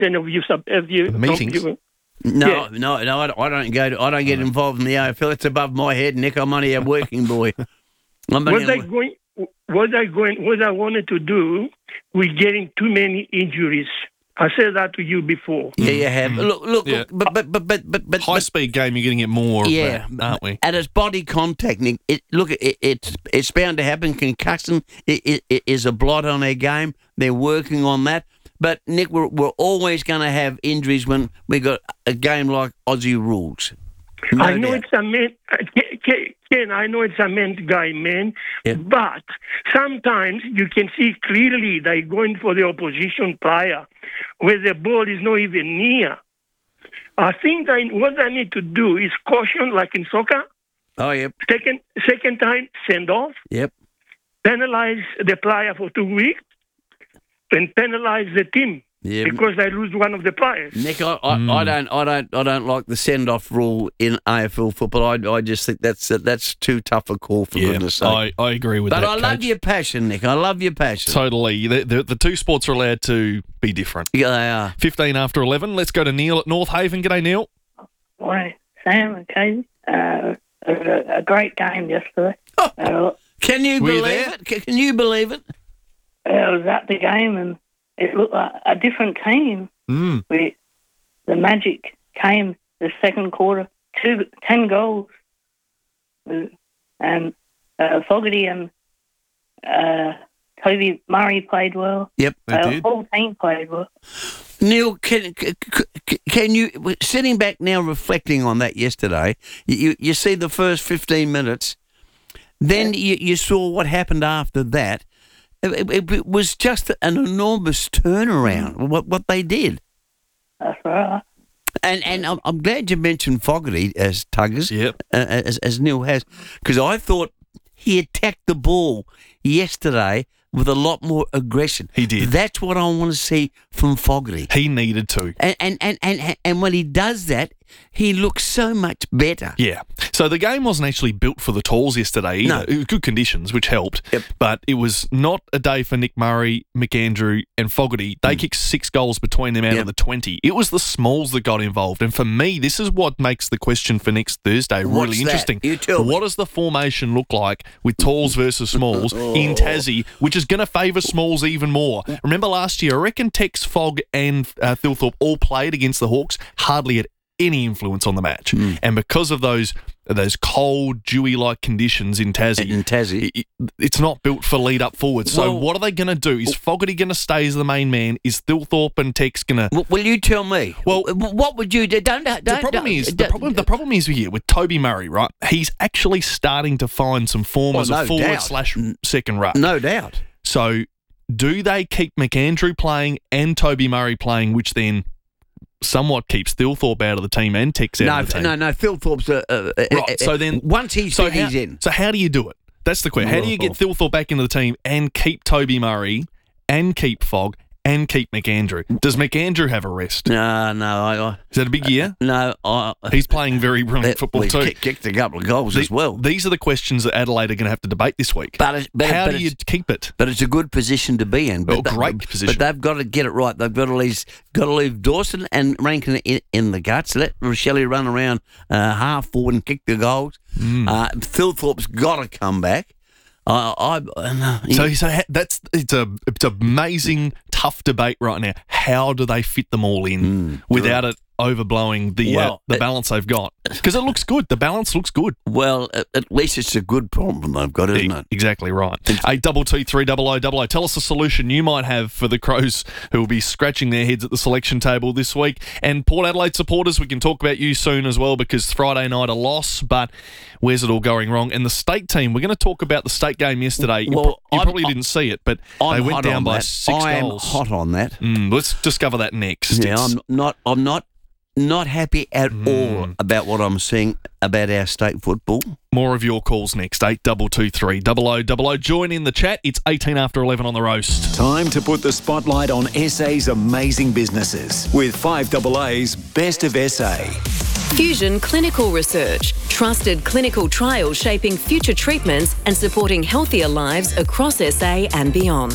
then have you meetings? No, I don't go. I don't get involved in the AFL. It's above my head, Nick. I'm only a working boy. What I wanted to do, we're getting too many injuries. I said that to you before. Yeah, you have. Look, Yeah. but High speed game, you're going to get more of yeah, that, aren't we? And it's body contact, Nick. It's bound to happen. Concussion is a blot on their game. They're working on that. But, Nick, we're always going to have injuries when we got a game like Aussie rules. No I know doubt. it's a man, Ken, I know it's a men's game, man. Yeah. But sometimes you can see clearly they're going for the opposition player where the ball is not even near. I think what I need to do is caution, like in soccer. Oh, yep. Second time, send off. Yep. Penalize the player for 2 weeks and penalize the team. Yeah. Because they lose one of the players. Nick, I don't like the send-off rule in AFL football. I just think that's too tough a call, for goodness sake. I agree with that. But I love Coach. your passion, Nick. I love your passion. Totally. The two sports are allowed to be different. Yeah, they are. 15 after 11. Let's go to Neil at North Haven. G'day, Neil. Morning, Sam and Katie. It was a great game yesterday. Can you Were you believe there? it? Can you believe it? I was at the game and it looked like a different team. The magic came the second quarter, 10 goals. And Fogarty and Toby Murray played well. Yep, they did. The whole team played well. Neil, can you, sitting back now reflecting on that yesterday, you see the first 15 minutes, then you saw what happened after that. It was just an enormous turnaround, what they did. That's right. And I'm glad you mentioned Fogarty as Tuggers, Yep. as Neil has, because I thought he attacked the ball yesterday with a lot more aggression. He did. That's what I want to see from Fogarty. He needed to. And when he does that, he looks so much better. Yeah. So the game wasn't actually built for the talls yesterday either. No. It was good conditions, which helped. Yep. But it was not a day for Nick Murray, McAndrew and Fogarty. They kicked 6 goals between them out of the 20. It was the smalls that got involved. And for me, this is what makes the question for next Thursday What's really that? interesting. You tell me. What does the formation look like with talls versus smalls in Tassie, which is going to favour smalls even more? Remember last year, I reckon Tex, Fogg and Thilthorpe all played against the Hawks, hardly had any influence on the match. And because of those cold, dewy-like conditions in Tassie, it's not built for lead-up forward. So Well, what are they going to do? Is Fogarty going to stay as the main man? Is Thilthorpe and Tex going to... Will you tell me? Well, what would you do? The problem is here with Toby Murray, right? He's actually starting to find some form as a no forward doubt. / second ruck. No doubt. So do they keep McAndrew playing and Toby Murray playing, which then somewhat keeps Thilthorpe out of the team and Tex out of the team? No. Phil Thorpe's Right, so then... once he's fit, he's in. So how do you do it? That's the question. How do you get Thilthorpe back into the team and keep Toby Murray and keep Fogg and keep McAndrew? Does McAndrew have a rest? No. Is that a big year? No. He's playing very brilliant football too. Kicked a couple of goals as well. These are the questions that Adelaide are going to have to debate this week. How do you keep it? But it's a good position to be in. Great position. But they've got to get it right. They've got to leave Dawson and Rankin in the guts. Let Rochelle run around half forward and kick the goals. Thilthorpe's got to come back. It's amazing, tough debate right now. How do they fit them all in without it overblowing the balance they've got? Because it looks good. The balance looks good. Well, at least it's a good problem they've got, isn't it? Exactly right. 82230000. Tell us a solution you might have for the Crows who will be scratching their heads at the selection table this week. And Port Adelaide supporters, we can talk about you soon as well, because Friday night a loss, but where's it all going wrong? And the state team, we're going to talk about the state game yesterday. You probably didn't see it, but they went down by 6 goals. I am hot on that. Let's discover that next. Yeah, I'm not happy at all about what I'm seeing about our state football. More of your calls next. 8223 Join in the chat. It's 18 after 11 on the roast. Time to put the spotlight on SA's amazing businesses with 5AA's Best of SA. Fusion Clinical Research. Trusted clinical trials shaping future treatments and supporting healthier lives across SA and beyond.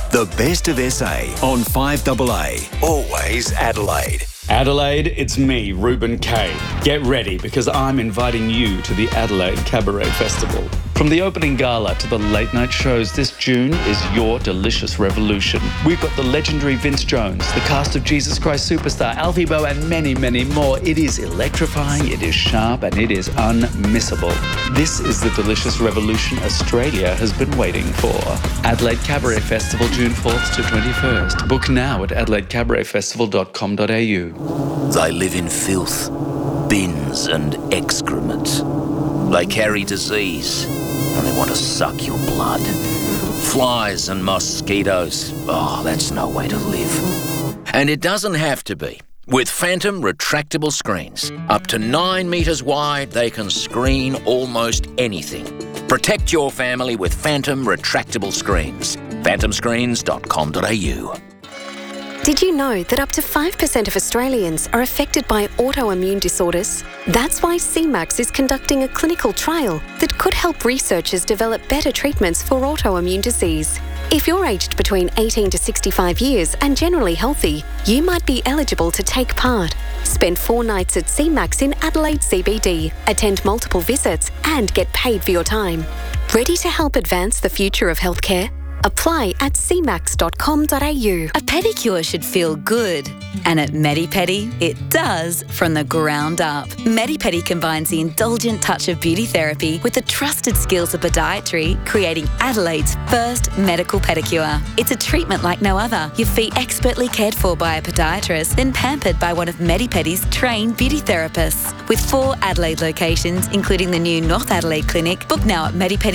The best of SA on 5AA. Always Adelaide. Adelaide, it's me, Ruben Kay. Get ready because I'm inviting you to the Adelaide Cabaret Festival. From the opening gala to the late night shows, this June is your delicious revolution. We've got the legendary Vince Jones, the cast of Jesus Christ Superstar, Alfie Boe, and many, many more. It is electrifying, it is sharp, and it is unmissable. This is the delicious revolution Australia has been waiting for. Adelaide Cabaret Festival, June 4th to 21st. Book now at adelaidecabaretfestival.com.au. They live in filth, bins and excrement. They carry disease and they want to suck your blood. Flies and mosquitoes. Oh, that's no way to live. And it doesn't have to be. With Phantom retractable screens. Up to 9 metres wide, they can screen almost anything. Protect your family with Phantom retractable screens. phantomscreens.com.au. Did you know that up to 5% of Australians are affected by autoimmune disorders? That's why CMAX is conducting a clinical trial that could help researchers develop better treatments for autoimmune disease. If you're aged between 18 to 65 years and generally healthy, you might be eligible to take part. Spend 4 nights at CMAX in Adelaide CBD, attend multiple visits and get paid for your time. Ready to help advance the future of healthcare? Apply at cmax.com.au. A pedicure should feel good. And at MediPedi, it does from the ground up. MediPedi combines the indulgent touch of beauty therapy with the trusted skills of podiatry, creating Adelaide's first medical pedicure. It's a treatment like no other. Your feet expertly cared for by a podiatrist, then pampered by one of MediPedi's trained beauty therapists. With 4 Adelaide locations, including the new North Adelaide Clinic, book now at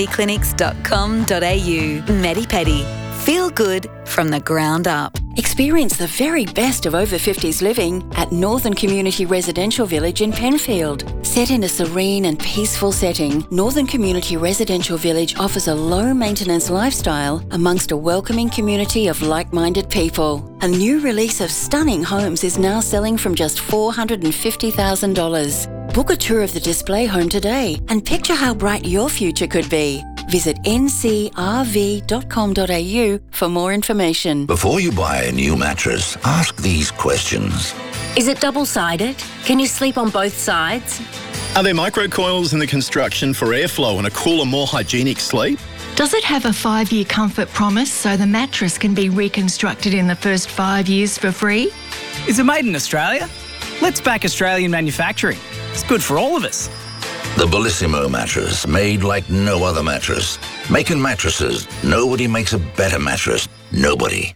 medipediclinics.com.au. MediPedi. Feel good from the ground up. Experience the very best of over 50s living at Northern Community Residential Village in Penfield. Set in a serene and peaceful setting, Northern Community Residential Village offers a low-maintenance lifestyle amongst a welcoming community of like-minded people. A new release of stunning homes is now selling from just $450,000. Book a tour of the display home today and picture how bright your future could be. Visit ncrv.com.au for more information. Before you buy a new mattress, ask these questions. Is it double-sided? Can you sleep on both sides? Are there microcoils in the construction for airflow and a cooler, more hygienic sleep? Does it have a 5-year comfort promise so the mattress can be reconstructed in the first 5 years for free? Is it made in Australia? Let's back Australian manufacturing. It's good for all of us. The Bellissimo mattress, made like no other mattress. Making mattresses, nobody makes a better mattress. Nobody.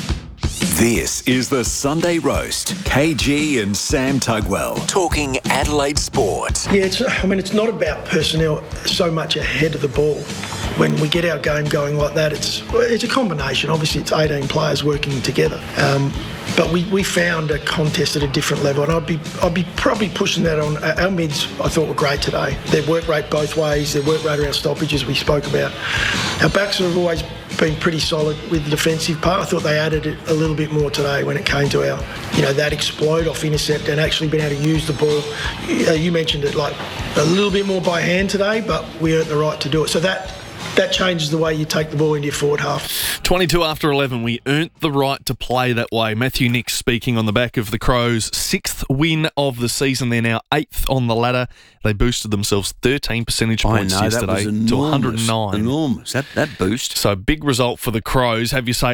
This is the Sunday Roast. KG and Sam Tugwell talking Adelaide sport. Yeah, it's not about personnel so much ahead of the ball. When we get our game going like that, it's a combination. Obviously, it's 18 players working together. But we found a contest at a different level, and I'd be probably pushing that on. Our mids, I thought, were great today. Their work rate both ways, their work rate around stoppages we spoke about. Our backs have always been pretty solid with the defensive part. I thought they added it a little bit more today when it came to our, that explode off intercept and actually being able to use the ball. You mentioned it, like a little bit more by hand today, but we earned the right to do it. So that changes the way you take the ball into your forward half. 22 after 11, we earned the right to play that way. Matthew Nicks speaking on the back of the Crows' 6th win of the season. They're now 8th on the ladder. They boosted themselves 13 percentage points yesterday to 109. Enormous, that boost. So big result for the Crows. Have you say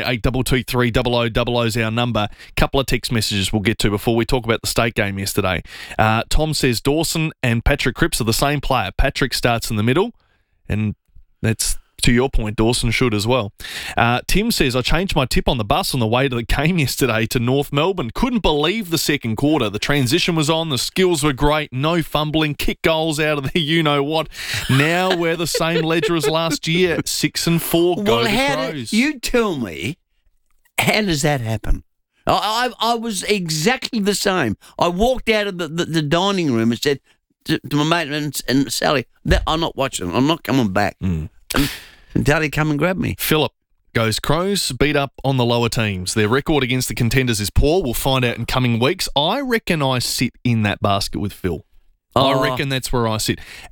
8223 is our number. Couple of text messages we'll get to before we talk about the state game yesterday. Tom says Dawson and Patrick Cripps are the same player. Patrick starts in the middle, and that's, to your point, Dawson should as well. Tim says, I changed my tip on the bus on the way to the game yesterday to North Melbourne. Couldn't believe the second quarter. The transition was on. The skills were great. No fumbling. Kick goals out of the you-know-what. Now we're the same ledger as last year. 6-4. Go the Crows. You tell me, how does that happen? I was exactly the same. I walked out of the dining room and said to my mate and Sally, I'm not watching. I'm not coming back. And Daddy come and grab me. Philip goes, Crows beat up on the lower teams. Their record against the contenders is poor. We'll find out in coming weeks. I reckon I sit in that basket with Phil. I reckon that's where I sit.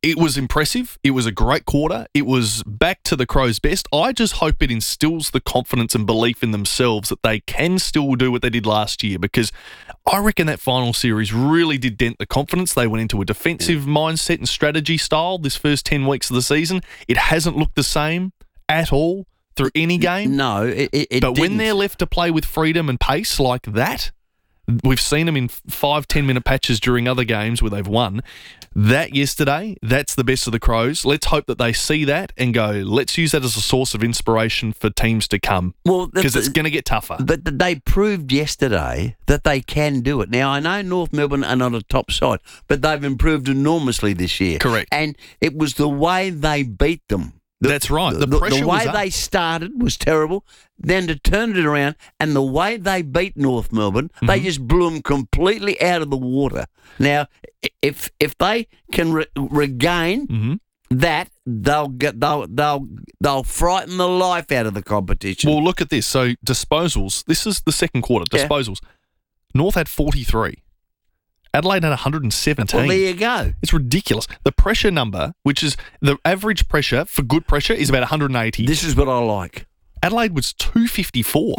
It was impressive. It was a great quarter. It was back to the Crows' best. I just hope it instills the confidence and belief in themselves that they can still do what they did last year, because I reckon that final series really did dent the confidence. They went into a defensive mindset and strategy style this first 10 weeks of the season. It hasn't looked the same at all through any game. No, it But when didn't. they're left to play with freedom and pace like that, we've seen them in 5-10 minute patches during other games where they've won. That yesterday, that's the best of the Crows. Let's hope that they see that and go, let's use that as a source of inspiration for teams to come. Well, because it's going to get tougher. But they proved yesterday that they can do it. Now, I know North Melbourne are not a top side, but they've improved enormously this year. Correct. And it was the way they beat them. That's right. The pressure the way was up. they started was terrible. Then to turn it around, and the way they beat North Melbourne, they just blew them completely out of the water. Now, if they can regain that, they'll frighten the life out of the competition. Well, look at this. So disposals. This is the second quarter. Disposals. North had 43. Adelaide had 117. Well, there you go. It's ridiculous. The pressure number, which is the average pressure for good pressure, is about 180. This is what I like. Adelaide was 254.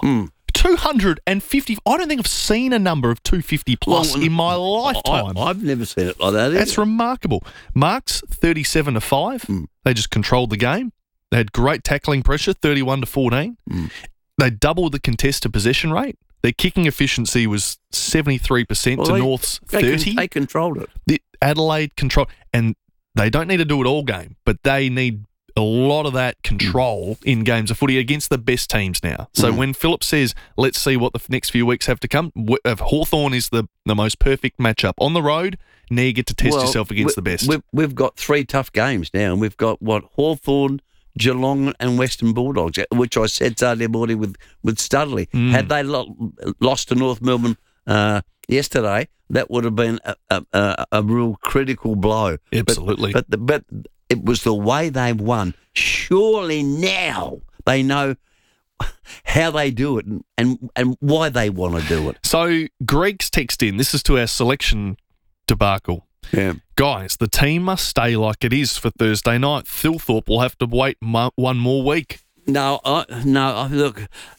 250. I don't think I've seen a number of 250 plus in my lifetime. I've never seen it like that either. That's remarkable. Marks 37-5. They just controlled the game. They had great tackling pressure, 31-14. They doubled the contested possession rate. Their kicking efficiency was 73% to North's 30. They controlled it. The Adelaide control, and they don't need to do it all game, but they need a lot of that control in games of footy against the best teams now. So when Phillip says, let's see what the next few weeks have to come, Hawthorn is the most perfect matchup. On the road, now you get to test yourself against the best. We've got 3 tough games now, and we've got, Hawthorn, Geelong and Western Bulldogs, which I said Saturday morning with Studley. Had they lost to North Melbourne yesterday, that would have been a real critical blow. Absolutely. But it was the way they won. Surely now they know how they do it and why they want to do it. So Greg's text in. This is to our selection debacle. Yeah. Guys, the team must stay like it is for Thursday night. Thilthorpe will have to wait one more week. No, look,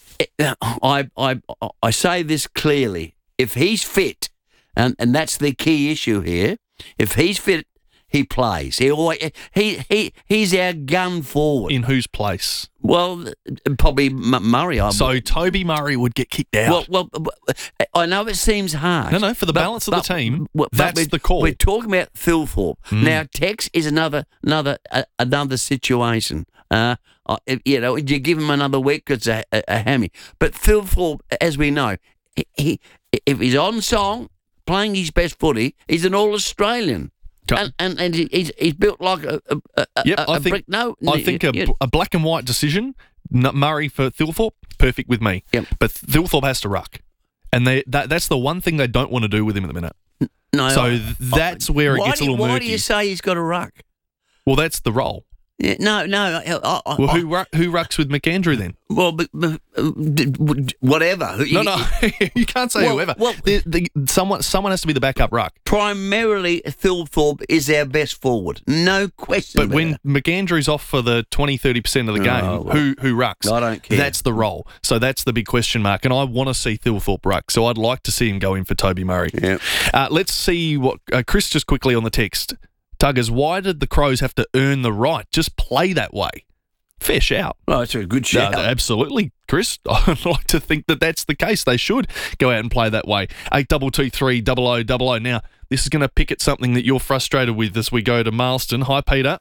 I say this clearly. If he's fit, and that's the key issue here, if he's fit, he plays. He's our gun forward. In whose place? Well, probably Murray. So Toby Murray would get kicked out. Well, I know it seems hard. No, for the balance of the team, that's the call. We're talking about Thilthorpe. Now, Tex is another situation. You give him another week because it's a hammy. But Thilthorpe, as we know, if he's on song, playing his best footy, he's an All-Australian. And he's built like a brick. No, I think a black and white decision. Murray for Thilthorpe, perfect with me. Yep. But Thilthorpe has to ruck, and that's the one thing they don't want to do with him at the minute. No, so that's where it gets a little murky. Why do you say he's got a ruck? Well, that's the role. Yeah, no. Well, who rucks with McAndrew then? Well, whatever. No, you can't say whoever. Well, someone has to be the backup ruck. Primarily, Thilthorpe is our best forward, no question. But when McAndrew's off for the 20-30% of the game, who rucks? I don't care. That's the role. So that's the big question mark. And I want to see Thilthorpe ruck. So I'd like to see him go in for Toby Murray. Yeah. Let's see what Chris just quickly on the text. Tuggers, why did the Crows have to earn the right? Just play that way. Fair shout. Oh, it's a good shout. No, absolutely, Chris. I'd like to think that that's the case. They should go out and play that way. 8223 0000. Now, this is going to pick at something that you're frustrated with as we go to Marston. Hi, Peter.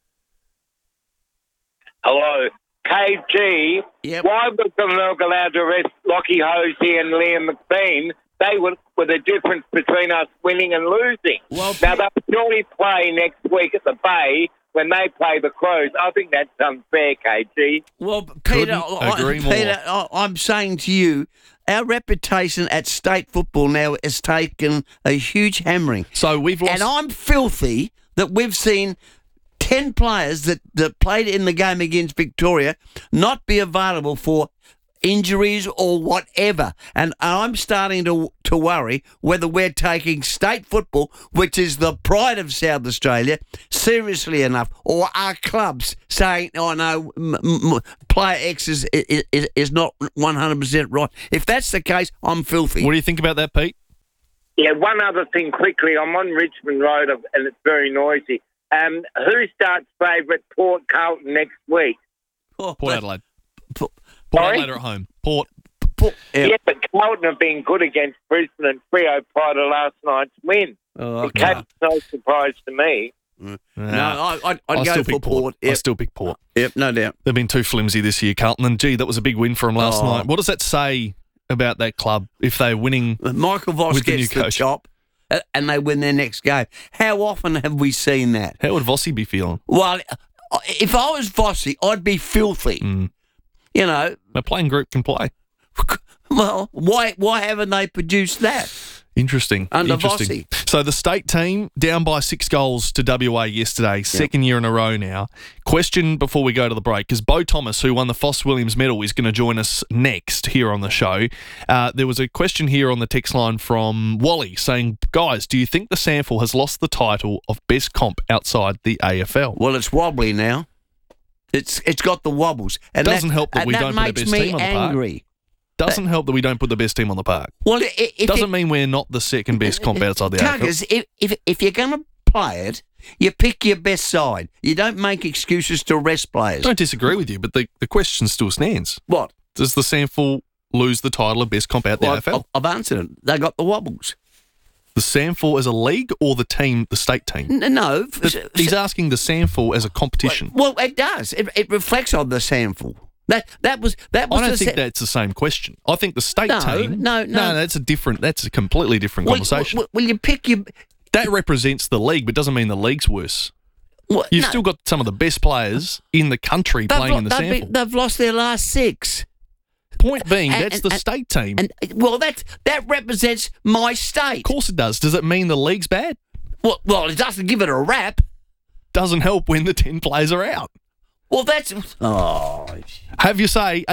Hello. KG, why was the Milk allowed to arrest Lockie Hosey and Liam McBean? They were the difference between us winning and losing. Well, now, they'll surely play next week at the Bay when they play the Crows. I think that's unfair, KG. Well, Peter, I'm saying to you, our reputation at state football now has taken a huge hammering. So we've lost... And I'm filthy that we've seen 10 players that played in the game against Victoria not be available for injuries or whatever. And I'm starting to worry whether we're taking state football, which is the pride of South Australia, seriously enough, or are clubs saying, "Oh no, player X is not 100% right." If that's the case, I'm filthy. What do you think about that, Pete? Yeah, one other thing quickly. I'm on Richmond Road and it's very noisy. Who starts favourite Port Carlton next week? Port Adelaide. Port Sorry? Adelaide are at home. Port. Yeah, but Carlton have been good against Brisbane and Freo prior to last night's win. It came as no surprise to me. No, I'd go for Port. I still pick Port. Yep, no doubt. They've been too flimsy this year, Carlton. And, gee, that was a big win for them last night. What does that say about that club if they're winning Michael Voss with the gets new the coach? chop and they win their next game. How often have we seen that? How would Vossi be feeling? Well, if I was Vossi, I'd be filthy. You know. A playing group can play. Well, why haven't they produced that? Interesting. Under Interesting. Vossi. So the state team down by 6 goals to WA yesterday, second year in a row now. Question before we go to the break, because Bo Thomas, who won the Foss Williams medal, is going to join us next here on the show. There was a question here on the text line from Wally saying, guys, do you think the SANFL has lost the title of best comp outside the AFL? Well, it's wobbly now. It's got the wobbles. And Doesn't help that we don't put the best team on the park. Angry. Doesn't help that we don't put the best team on the park. Well, doesn't mean we're not the second best comp outside the AFL. If you're going to play it, you pick your best side. You don't make excuses to rest players. I don't disagree with you, but the question still stands. What? Does the SANFL lose the title of best comp out the AFL? I've answered it. They got the wobbles. The SANFL as a league or the team, the state team? No. He's asking the SANFL as a competition. Well, it does. It reflects on the SANFL. That was. I don't think that's the same question. I think the state team. No, that's a completely different conversation. Well, you pick your. That represents the league, but doesn't mean the league's worse. You've still got some of the best players in the country playing in the SANFL. They've lost their last 6. Point being, that's the state team. Well, that represents my state. Of course it does. Does it mean the league's bad? Well, it doesn't give it a rap. Doesn't help when the 10 players are out. Well, that's... Have your say,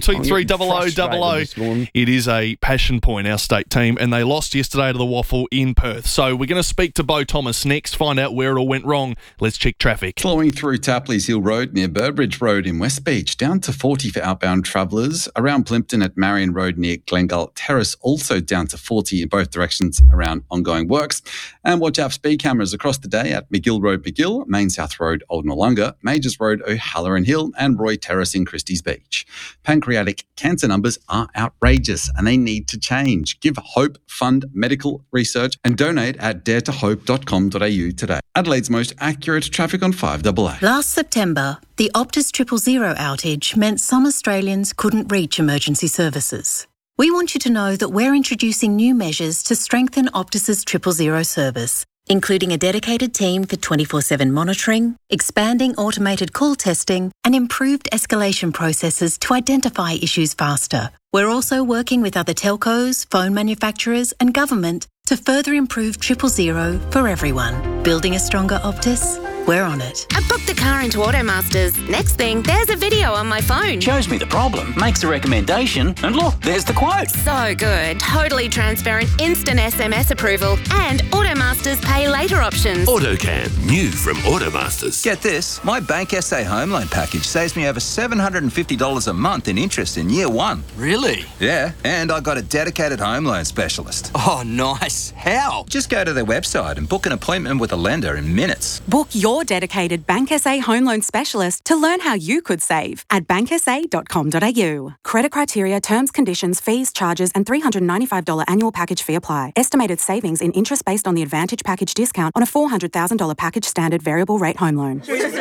8223 It is a passion point, our state team, and they lost yesterday to the Waffle in Perth. So we're going to speak to Bo Thomas next, find out where it all went wrong. Let's check traffic. Flowing through Tapley's Hill Road near Burbridge Road in West Beach, down to 40 for outbound travellers. Around Plimpton at Marion Road near Glengall Terrace, also down to 40 in both directions around ongoing works. And watch out for speed cameras across the day at McGill Road, McGill, Main South Road, Old Nollunga, Majors Road, O'Halloran Hill, and Roy Terrace in Christie's Beach. Pancreatic cancer numbers are outrageous and they need to change. Give hope, fund medical research and donate at daretohope.com.au today. Adelaide's most accurate traffic on 5AA. Last September, the Optus 000 outage meant some Australians couldn't reach emergency services. We want you to know that we're introducing new measures to strengthen Optus's 000 service, including a dedicated team for 24/7 monitoring, expanding automated call testing, and improved escalation processes to identify issues faster. We're also working with other telcos, phone manufacturers, and government to further improve 000 for everyone. Building a stronger Optus? We're on it. I booked the car into Automasters. Next thing, there's a video on my phone. Shows me the problem, makes a recommendation, and look, there's the quote. So good. Totally transparent, instant SMS approval, and Automasters pay later options. AutoCam, new from Automasters. Get this, my Bank SA home loan package saves me over $750 a month in interest in year one. Really? Yeah, and I got a dedicated home loan specialist. Oh, nice. How? Just go to their website and book an appointment with a lender in minutes. Book your dedicated Bank SA home loan specialist to learn how you could save at banksa.com.au. Credit criteria, terms, conditions, fees, charges, and $395 annual package fee apply. Estimated savings in interest based on the Advantage package discount on a $400,000 package standard variable rate home loan.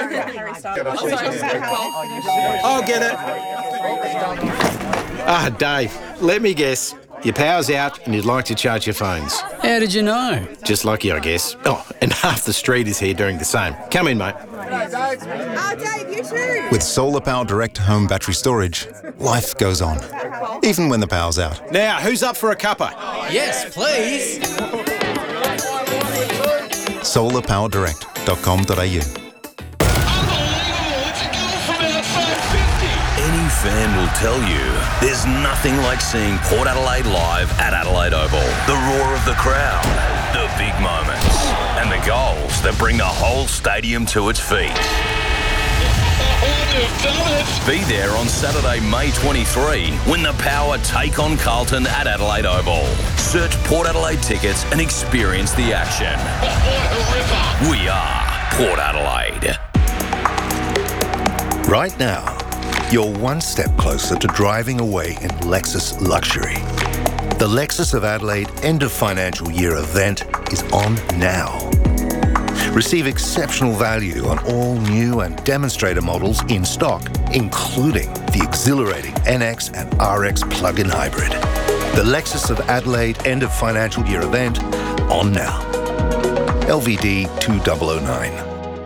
I'll get it. Dave, let me guess. Your power's out and you'd like to charge your phones. How did you know? Just lucky, I guess. Oh, and half the street is here doing the same. Come in, mate. Dave, you too. With Solar Power Direct Home Battery Storage, life goes on, even when the power's out. Now, who's up for a cuppa? Yes, please. solarpowerdirect.com.au. Any fan will tell you there's nothing like seeing Port Adelaide live at Adelaide Oval. The roar of the crowd, the big moments, and the goals that bring the whole stadium to its feet. Be there on Saturday, May 23, when the Power take on Carlton at Adelaide Oval. Search Port Adelaide tickets and experience the action. We are Port Adelaide. Right now, you're one step closer to driving away in Lexus luxury. The Lexus of Adelaide end of financial year event is on now. Receive exceptional value on all new and demonstrator models in stock, including the exhilarating NX and RX plug-in hybrid. The Lexus of Adelaide end of financial year event on now. LVD 2009.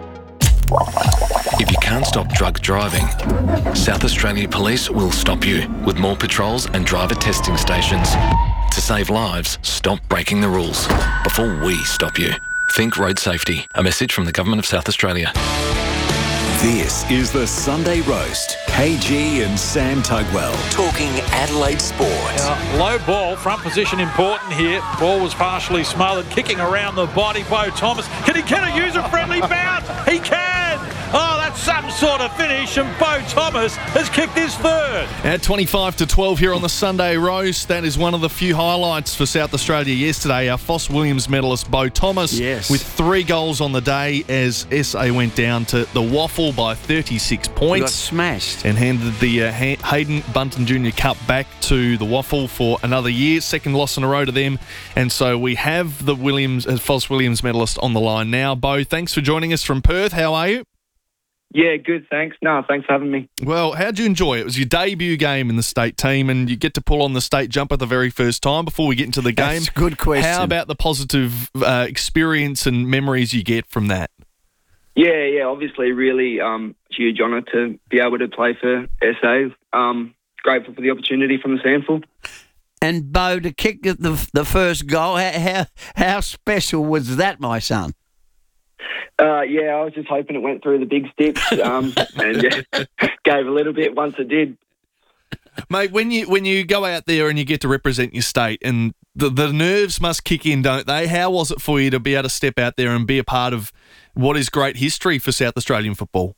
If you can't stop drug driving, South Australia Police will stop you with more patrols and driver testing stations. To save lives, stop breaking the rules before we stop you. Think road safety. A message from the Government of South Australia. This is the Sunday Roast. KG and Sam Tugwell talking Adelaide sport. Low ball, front position important here. Ball was partially smothered, kicking around the body. Beau Thomas. Can he get a user-friendly bounce? He can! Oh, that's some sort of finish, and Beau Thomas has kicked his third. At 25-12 here on the Sunday Roast, that is one of the few highlights for South Australia yesterday. Our Foss Williams medalist Beau Thomas with 3 goals on the day as SA went down to the Waffle by 36 points. He got smashed. And handed the Hayden Bunton Junior Cup back to the Waffle for another year. Second loss in a row to them. And so we have the Foss Williams medalist on the line now. Beau, thanks for joining us from Perth. How are you? Yeah, good, thanks. No, thanks for having me. Well, how'd you enjoy it? It was your debut game in the state team, and you get to pull on the state jumper the very first time before we get into the game. That's a good question. How about the positive experience and memories you get from that? Yeah, obviously really huge honour to be able to play for SA. Grateful for the opportunity from the SANFL. And Beau, to kick the first goal, how special was that, my son? Yeah, I was just hoping it went through the big sticks, and gave a little bit once it did. Mate, when you go out there and you get to represent your state, and the nerves must kick in, don't they? How was it for you to be able to step out there and be a part of what is great history for South Australian football?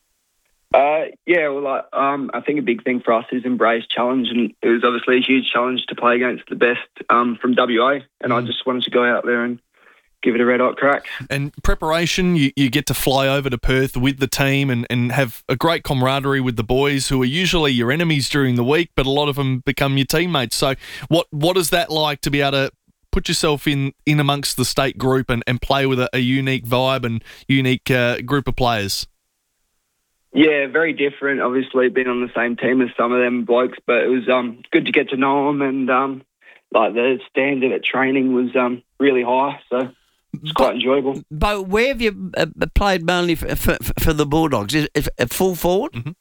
I think a big thing for us is embrace challenge, and it was obviously a huge challenge to play against the best from WA, and I just wanted to go out there and give it a red-hot crack. And preparation, you get to fly over to Perth with the team and have a great camaraderie with the boys who are usually your enemies during the week, but a lot of them become your teammates. So what is that like to be able to put yourself in amongst the state group and play with a unique vibe and unique group of players? Yeah, very different. Obviously, been on the same team as some of them blokes, but it was good to get to know them, and the standard at training was really high, so it's quite enjoyable. But where have you played mainly for the Bulldogs? Is it full forward? Mm-hmm.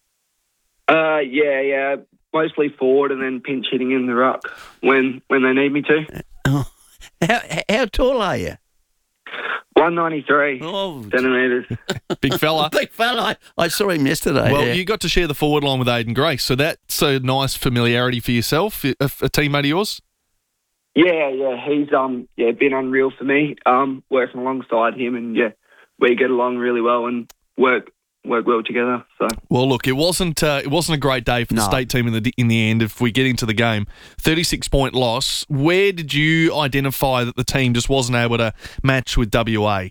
Yeah, mostly forward, and then pinch hitting in the ruck when they need me to. Oh. How tall are you? 193 centimetres. Big fella. Big fella. I saw him yesterday. Well, you got to share the forward line with Aiden Grace, so that's a nice familiarity for yourself, a teammate of yours? Yeah, he's been unreal for me, working alongside him, and we get along really well and work well together. So well, look, it wasn't a great day for the state team in the end. If we get into the game, 36-point loss. Where did you identify that the team just wasn't able to match with WA?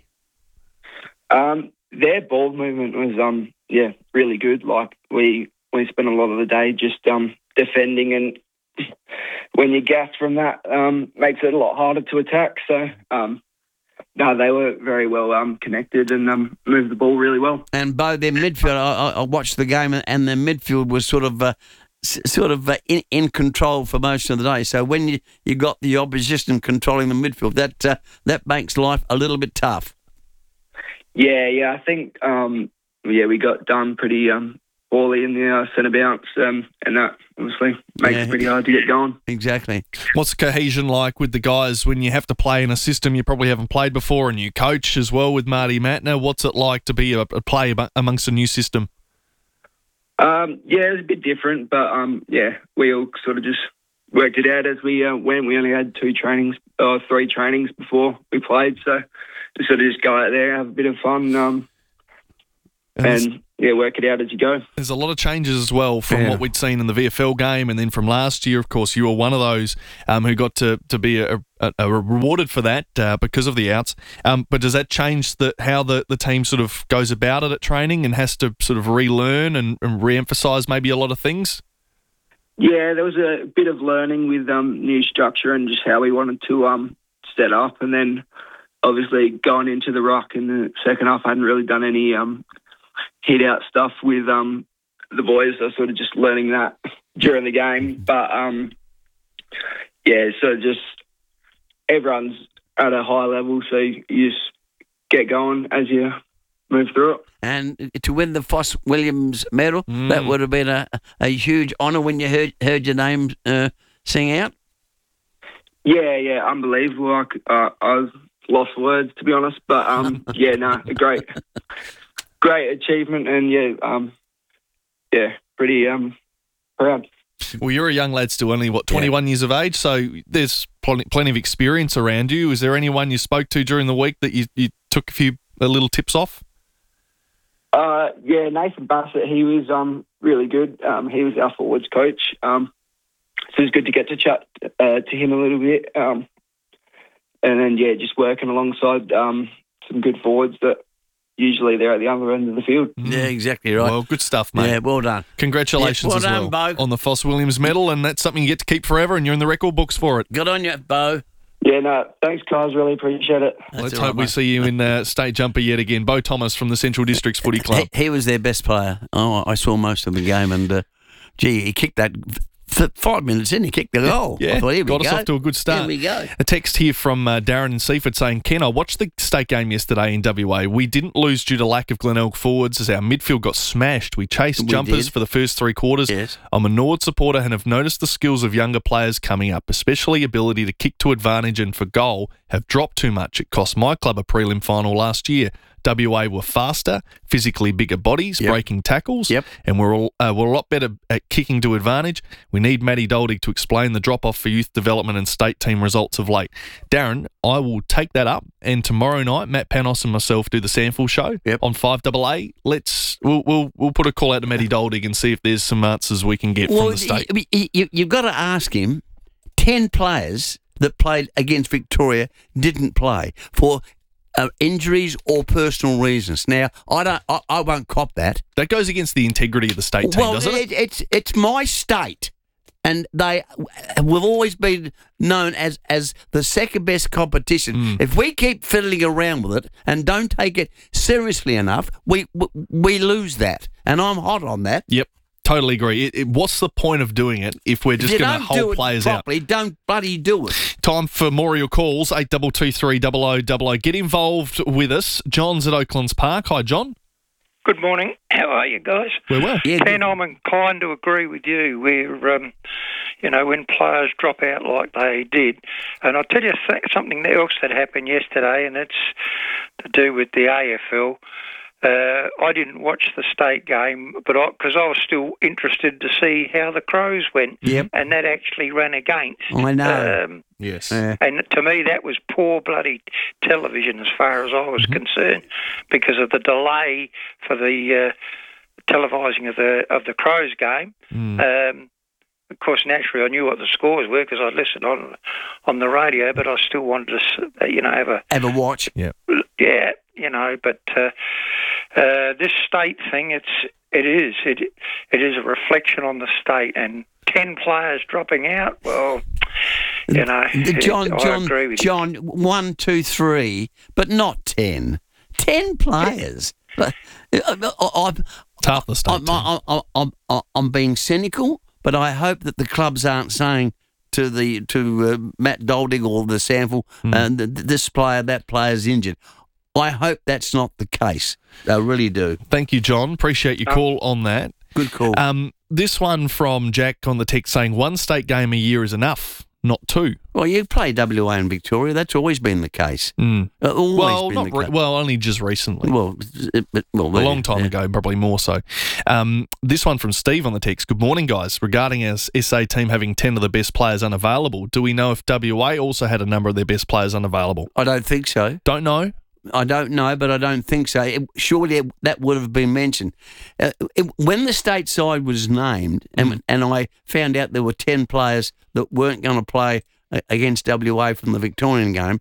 Their ball movement was really good. Like we spent a lot of the day just defending, and when you gas from that, makes it a lot harder to attack. So. No, they were very well connected and moved the ball really well. And Beau, their midfield, I watched the game, and their midfield was sort of in control for most of the day. So when you got the opposition controlling the midfield, that makes life a little bit tough. Yeah, I think we got done pretty poorly in the centre bounce, and that obviously makes it pretty hard to get going. Exactly. What's the cohesion like with the guys when you have to play in a system you probably haven't played before, and you coach as well with Marty Matner? What's it like to be a player amongst a new system? Yeah, it was a bit different, but we all sort of just worked it out as we went. We only had 3 trainings before we played, so we sort of just go out there, have a bit of fun, and work it out as you go. There's a lot of changes as well from what we'd seen in the VFL game, and then from last year. Of course, you were one of those who got to be rewarded for that because of the outs. But does that change how the team sort of goes about it at training and has to sort of relearn and re-emphasise maybe a lot of things? Yeah, there was a bit of learning with new structure and just how we wanted to set up, and then obviously going into the ruck in the second half, I hadn't really done any hit-out stuff with the boys. I was sort of just learning that during the game. But, so just everyone's at a high level, so you just get going as you move through it. And to win the Foss Williams medal, that would have been a huge honour when you heard your name sing out. Yeah, unbelievable. I lost words, to be honest. But, a great achievement, and pretty proud. Well, you're a young lad still, only 21 years of age, so there's plenty of experience around you. Is there anyone you spoke to during the week that you took a few little tips off? Nathan Bassett, he was really good. He was our forwards coach, so it was good to get to chat to him a little bit, and then just working alongside some good forwards that usually they're at the other end of the field. Yeah, exactly right. Well, good stuff, mate. Yeah, well done. Congratulations as well on the Foss Williams medal, and that's something you get to keep forever, and you're in the record books for it. Good on you, Bo. Yeah, no, thanks, guys. Really appreciate it. Let's hope we see you in state jumper yet again. Bo Thomas from the Central Districts Footy Club. He was their best player. Oh, I saw most of the game, and he kicked that. 5 minutes in, he kicked the goal. Yeah, I thought, here we got go. us off to a good start. Here we go. A text here from Darren in Seaford saying, Ken, I watched the state game yesterday in WA. We didn't lose due to lack of Glenelg forwards as our midfield got smashed. We chased jumpers for the first 3 quarters. Yes. I'm a Nord supporter and have noticed the skills of younger players coming up, especially ability to kick to advantage and for goal, have dropped too much. It cost my club a prelim final last year. WA were faster, physically bigger bodies, breaking tackles, and we're a lot better at kicking to advantage. We need Matty Doldig to explain the drop-off for youth development and state team results of late. Darren, I will take that up, and tomorrow night, Matt Panos and myself do the Sandful show on 5AA. We'll put a call out to Matty Doldig and see if there's some answers we can get from the state. You've got to ask him, 10 players that played against Victoria didn't play for injuries or personal reasons. Now, I won't cop that. That goes against the integrity of the state team, doesn't it? It's my state, and we've always been known as the second best competition. If we keep fiddling around with it and don't take it seriously enough, we lose that, and I'm hot on that. Yep. Totally agree. What's the point of doing it if we're just going to hold players properly, out? Don't bloody do it. Time for more of your calls, 8223 0000. Get involved with us. John's at Oaklands Park. Hi, John. Good morning. How are you guys? We're well. Ken, I'm inclined to agree with you where, when players drop out like they did. And I'll tell you something else that happened yesterday, and it's to do with the AFL. I didn't watch the state game, but because I was still interested to see how the Crows went, and that actually ran against. I know. Yes. And to me, that was poor bloody television as far as I was concerned, because of the delay for the televising of the Crows game. Of course, naturally, I knew what the scores were because I listened on the radio, but I still wanted to, have a watch. Yeah. Yeah. But this state thing, it is a reflection on the state, and 10 players dropping out. Well, I agree with John, 1, 2, 3, but not 10. 10 players. It's half the state. I'm being cynical, but I hope that the clubs aren't saying to Matt Doldig or the Sandful, this player, that player's injured. I hope that's not the case. I really do. Thank you, John. Appreciate your call on that. Good call. This one from Jack on the text saying 1 state game a year is enough. not 2. Well, you play WA and Victoria. That's always been the case. Mm. Always been the case. Only just recently. Well, a long time ago, probably more so. This one from Steve on the text. Good morning, guys. Regarding our SA team having 10 of the best players unavailable, do we know if WA also had a number of their best players unavailable? I don't think so. Don't know? I don't know, but I don't think so. Surely that would have been mentioned. When the state side was named, and I found out there were 10 players that weren't going to play against WA from the Victorian game,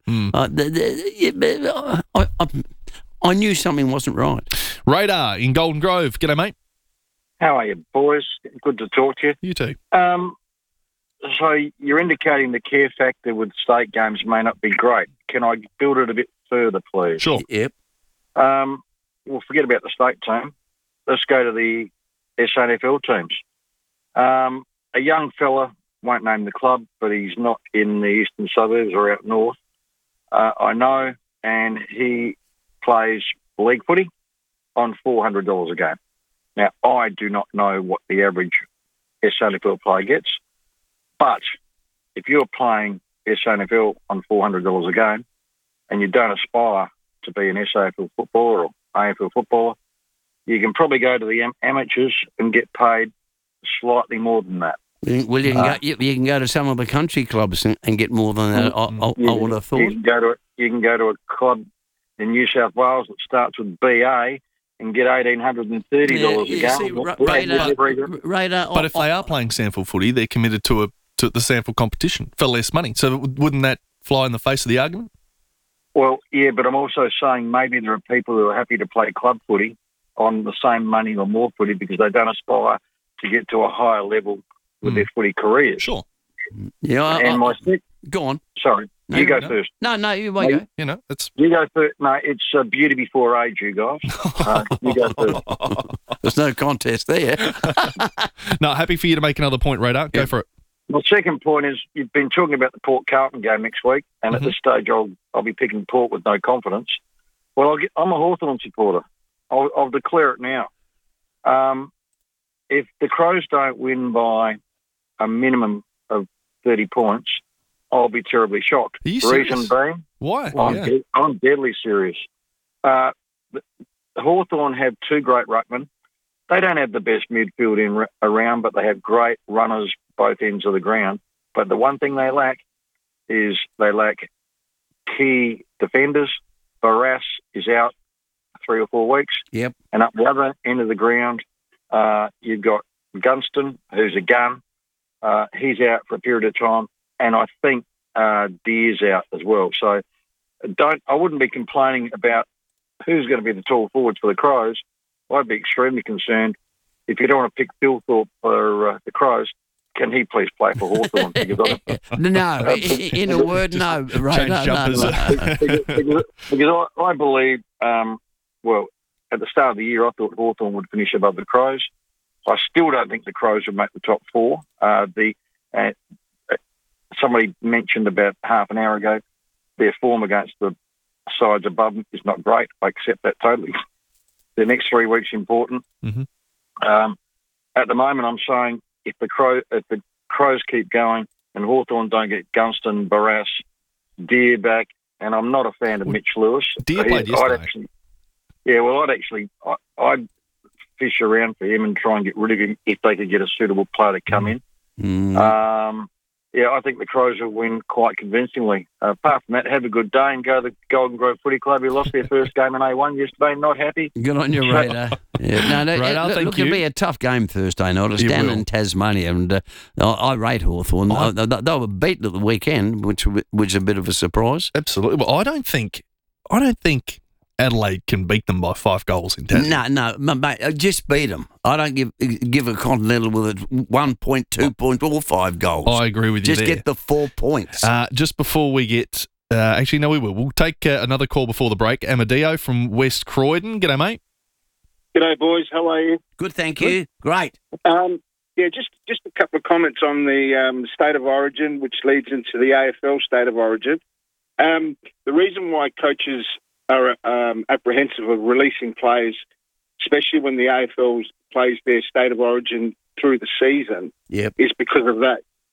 I knew something wasn't right. Radar in Golden Grove. G'day, mate. How are you, boys? Good to talk to you. You too. So you're indicating the care factor with state games may not be great. Can I build it a bit further, please? Sure. Yep. Well, forget about the state team. Let's go to the SANFL teams. A young fella, won't name the club, but he's not in the eastern suburbs or out north. I know, and he plays league footy on $400 a game. Now, I do not know what the average SANFL player gets, but if you're playing SANFL on $400 a game and you don't aspire to be an SAFL footballer or AFL footballer, you can probably go to the amateurs and get paid slightly more than that. Well, you can go to some of the country clubs and get more than that. I would have thought. You can go to a club in New South Wales that starts with BA and get $1,830 a game. Radar. But if they are playing SANFL footy, they're committed to the SANFL competition for less money. So wouldn't that fly in the face of the argument? Well, yeah, but I'm also saying maybe there are people who are happy to play club footy on the same money or more footy because they don't aspire to get to a higher level with their footy careers. Sure. Yeah. Go on. Sorry. No, you go first. No, you won't go. You know, it's... You go first. No, it's beauty before age, you guys. You go first. There's no contest there. No, happy for you to make another point, Radar. Go for it. My second point is you've been talking about the Port Carlton game next week, and at this stage I'll be picking Port with no confidence. Well, I'm a Hawthorn supporter. I'll declare it now. If the Crows don't win by a minimum of 30 points, I'll be terribly shocked. Are you serious? Reason being, why? I'm deadly serious. Hawthorn have 2 great ruckmen. They don't have the best midfield around, but they have great runners both ends of the ground. But the one thing they lack is they lack key defenders. Barras is out 3 or 4 weeks. Yep. And up the other end of the ground, you've got Gunston, who's a gun. He's out for a period of time. And I think Deer's out as well. So I wouldn't be complaining about who's going to be the tall forwards for the Crows. I'd be extremely concerned if you don't want to pick Phil Thorpe for the Crows. Can he please play for Hawthorn? No, in a word, no. Right, change jumpers. Because I believe, well, at the start of the year, I thought Hawthorn would finish above the Crows. I still don't think the Crows would make the top 4. Somebody mentioned about half an hour ago, their form against the sides above them is not great. I accept that totally. The next 3 weeks important. At the moment, I'm saying if the Crows keep going and Hawthorn don't get Gunston, Barras, Deer back, and I'm not a fan of Mitch Lewis. Deer played yesterday. I'd fish around for him and try and get rid of him if they could get a suitable player to come in. I think the Crows will win quite convincingly. Apart from that, have a good day and go to the Golden Grove Footy Club, who lost their first game in A1 yesterday. Not happy. Good on you, Radar. Look, it'll be a tough game Thursday night. It's down in Tasmania, and I rate Hawthorn. They were beaten at the weekend, which was a bit of a surprise. Absolutely. Well, I don't think Adelaide can beat them by 5 goals in Tasmania. No, mate, just beat them. I don't give a Continental with a 1 point, 2 point, or 5 goals. I agree with you Just there. get the 4 points. Just before we get... actually, no, we will. We'll take another call before the break. Amadeo from West Croydon. G'day, mate. G'day, boys. How are you? Good, thank you. Great. Just a couple of comments on the State of Origin, which leads into the AFL State of Origin. The reason why coaches are apprehensive of releasing players, especially when the AFL plays their State of Origin through the season, is because of that.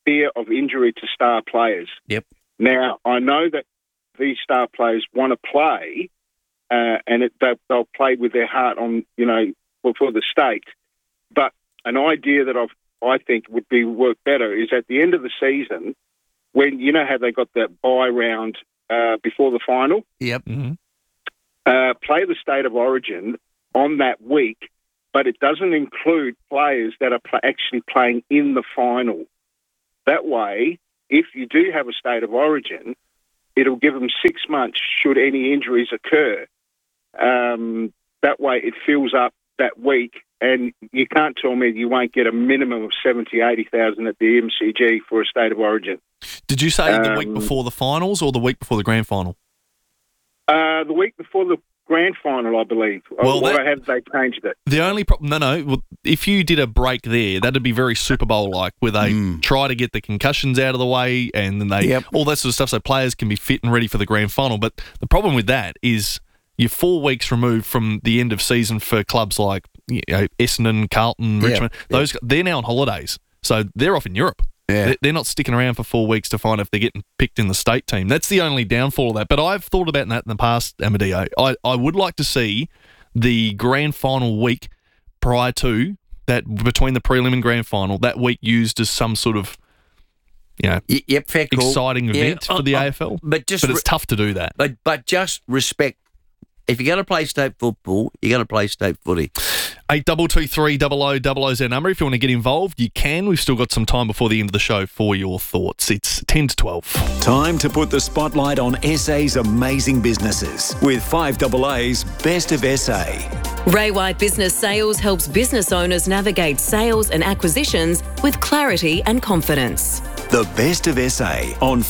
fear of injury to star players. Yep. Now, I know that these star players want to play, and they'll play with their heart on, for the state. But an idea that I think would work better is at the end of the season, when you know how they got that bye round before the final. Yep. Mm-hmm. Play the State of Origin on that week, but it doesn't include players that are actually playing in the final. That way, if you do have a State of Origin, it'll give them 6 months should any injuries occur. That way it fills up that week, and you can't tell me you won't get a minimum of 70,000, 80,000 at the MCG for a State of Origin. Did you say the week before the finals or the week before the grand final? The week before the grand final, I believe. Well, or have they changed it? The only problem, well, if you did a break there, that'd be very Super Bowl-like, where they try to get the concussions out of the way and then all that sort of stuff so players can be fit and ready for the grand final. But the problem with that is you're 4 weeks removed from the end of season for clubs like Essendon, Carlton, Richmond. They're now on holidays, so they're off in Europe. Yeah. They're not sticking around for 4 weeks to find if they're getting picked in the state team. That's the only downfall of that. But I've thought about that in the past, Amadeo. I would like to see the grand final week prior to that, between the prelim and grand final, that week used as some sort of exciting event for the AFL. But it's tough to do that. But just respect. If you're going to play state football, you're going to play state footy. 8223 0000 is our number. If you want to get involved, you can. We've still got some time before the end of the show for your thoughts. It's 10 to 12. Time to put the spotlight on SA's amazing businesses with 5AA's Best of SA. Ray White Business Sales helps business owners navigate sales and acquisitions with clarity and confidence. The Best of SA on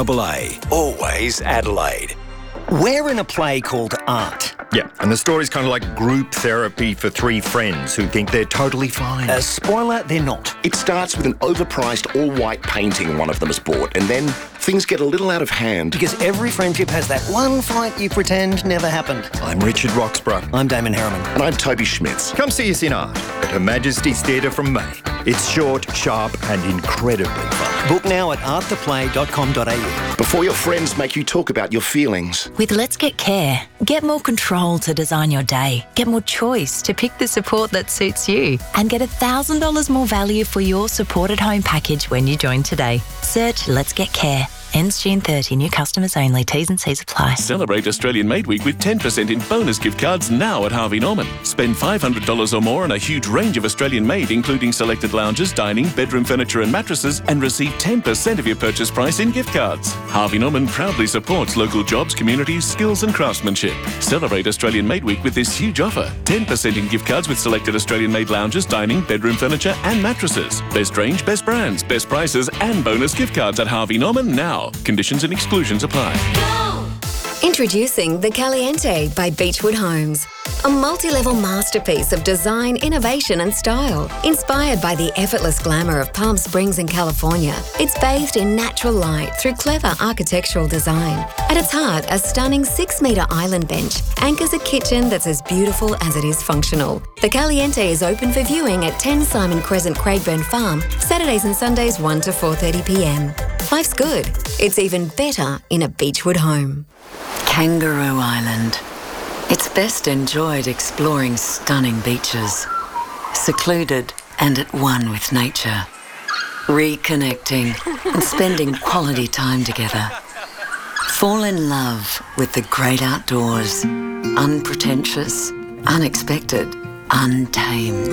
5AA. Always Adelaide. We're in a play called Aunt. Yeah, and the story's kind of like group therapy for 3 friends who think they're totally fine. Spoiler, they're not. It starts with an overpriced all-white painting one of them has bought, and then things get a little out of hand. Because every friendship has that one fight you pretend never happened. I'm Richard Roxburgh. I'm Damon Harriman. And I'm Toby Schmitz. Come see us in Art at Her Majesty's Theatre from May. It's short, sharp and incredibly fun. Book now at arttheplay.com.au. Before your friends make you talk about your feelings. With Let's Get Care, get more control to design your day, get more choice to pick the support that suits you, and get $1,000 more value for your supported home package when you join today. Search Let's Get Care. Ends June 30. New customers only. T's and C's apply. Celebrate Australian Made Week with 10% in bonus gift cards now at Harvey Norman. Spend $500 or more on a huge range of Australian made, including selected lounges, dining, bedroom furniture and mattresses, and receive 10% of your purchase price in gift cards. Harvey Norman proudly supports local jobs, communities, skills and craftsmanship. Celebrate Australian Made Week with this huge offer. 10% in gift cards with selected Australian made lounges, dining, bedroom furniture and mattresses. Best range, best brands, best prices and bonus gift cards at Harvey Norman now. Conditions and exclusions apply. Introducing the Caliente by Beechwood Homes. A multi-level masterpiece of design, innovation and style. Inspired by the effortless glamour of Palm Springs in California, it's bathed in natural light through clever architectural design. At its heart, a stunning 6-metre island bench anchors a kitchen that's as beautiful as it is functional. The Caliente is open for viewing at 10 Simon Crescent, Craigburn Farm, Saturdays and Sundays 1 to 4:30pm. Life's good. It's even better in a Beechwood home. Kangaroo Island. It's best enjoyed exploring stunning beaches, secluded and at one with nature, reconnecting and spending quality time together. Fall in love with the great outdoors, unpretentious, unexpected, untamed.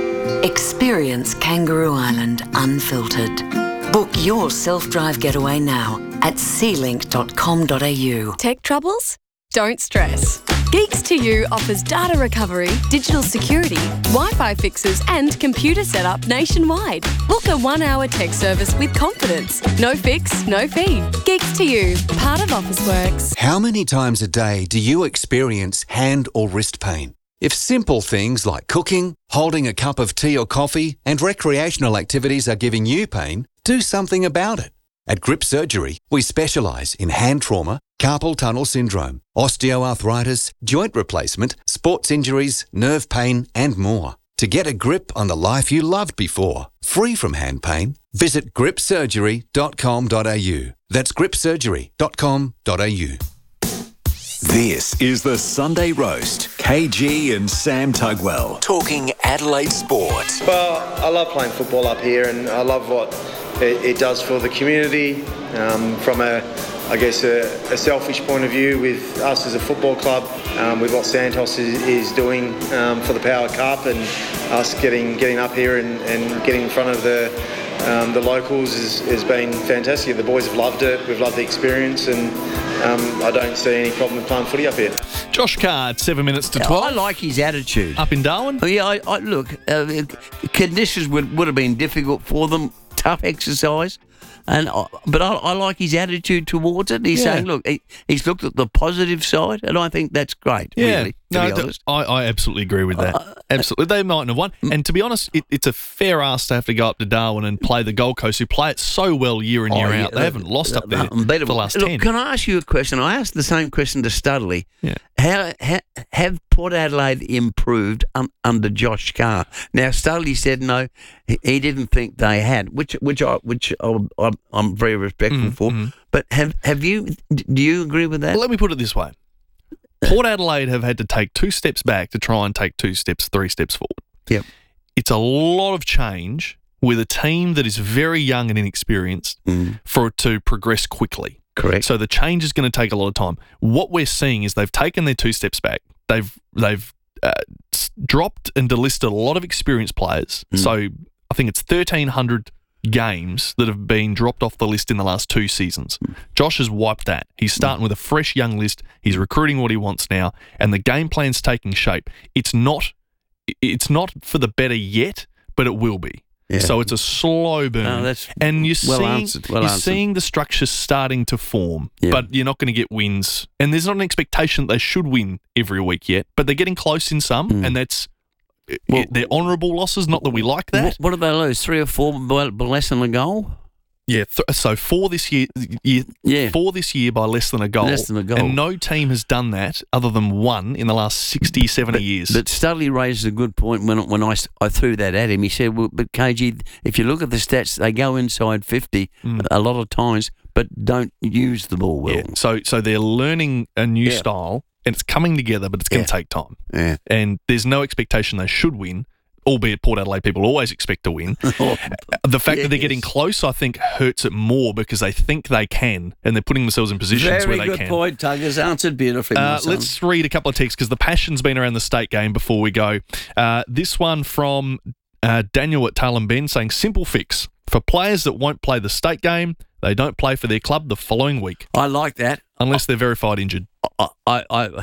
Experience Kangaroo Island unfiltered. Book your self-drive getaway now at sealink.com.au. Tech troubles? Don't stress. Geeks to You offers data recovery, digital security, Wi-Fi fixes and computer setup nationwide. Book a 1-hour tech service with confidence. No fix, no fee. Geeks to You, part of Officeworks. How many times a day do you experience hand or wrist pain? If simple things like cooking, holding a cup of tea or coffee, and recreational activities are giving you pain, do something about it. At Grip Surgery, we specialise in hand trauma, carpal tunnel syndrome, osteoarthritis, joint replacement, sports injuries, nerve pain and more. To get a grip on the life you loved before, free from hand pain, visit gripsurgery.com.au. That's gripsurgery.com.au. This is the Sunday Roast. KG and Sam Tugwell talking Adelaide sport. Well, I love playing football up here, and I love what it does for the community. From a selfish point of view, with us as a football club, with what Santos is doing for the Power Cup, and us getting up here and getting in front of the locals has been fantastic. The boys have loved it. We've loved the experience, and I don't see any problem with playing footy up here. Josh Carr, 7 minutes to 12. I like his attitude. Up in Darwin? Oh, yeah, I look, conditions would have been difficult for them, tough exercise. But I like his attitude towards it. He's saying, look, he's looked at the positive side, and I think that's great, really, to be honest. I absolutely agree with that. Absolutely. They mightn't have won. And to be honest, it's a fair ask to have to go up to Darwin and play the Gold Coast, who play it so well year in, year out. They haven't lost up there for the last 10. Look, can I ask you a question? I asked the same question to Studley. Yeah. Have Port Adelaide improved under Josh Carr? Now, Studley said no, he didn't think they had, which I'm very respectful for. But have you? Do you agree with that? Well, let me put it this way: Port Adelaide have had to take 2 steps back to try and take 3 steps forward. Yep. It's a lot of change with a team that is very young and inexperienced for it to progress quickly. Correct. So the change is going to take a lot of time. What we're seeing is they've taken their 2 steps back. They've dropped and delisted a lot of experienced players. So I think it's 1,300 games that have been dropped off the list in the last 2 seasons. Josh has wiped that. He's starting with a fresh young list. He's recruiting what he wants now, and the game plan's taking shape. It's not for the better yet, but it will be. Yeah. So it's a slow burn. And you're seeing the structure starting to form, but you're not going to get wins. And there's not an expectation that they should win every week yet, but they're getting close in some, and they're honourable losses, not that we like that. What did they lose? 3 or 4 by less than a goal? Yeah, so 4 this year by less than a goal. Less than a goal. And no team has done that other than one in the last 60, 70 years. But Studley raised a good point when I threw that at him. He said, well, but KG, if you look at the stats, they go inside 50 a lot of times, but don't use the ball well. Yeah. So they're learning a new style, and it's coming together, but it's going to take time. Yeah. And there's no expectation they should win, albeit Port Adelaide people always expect to win. The fact that they're getting close, I think, hurts it more because they think they can, and they're putting themselves in positions where they can. Very good point, Tuggers. Answered beautifully, my son. Let's read a couple of texts because the passion's been around the state game before we go. This one from Daniel at Tailem Bend saying, simple fix. For players that won't play the state game, they don't play for their club the following week. I like that. Unless they're verified injured. I